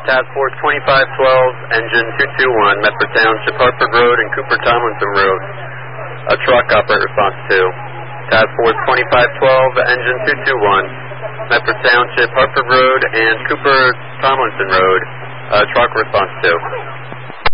Task Force 2512, engine 221, Medford Township, Hartford Road and Cooper Tomlinson Road. A truck, operator response 2. Task Force 2512, engine 221, Medford Township, Hartford Road and Cooper Tomlinson Road. Truck, response 2.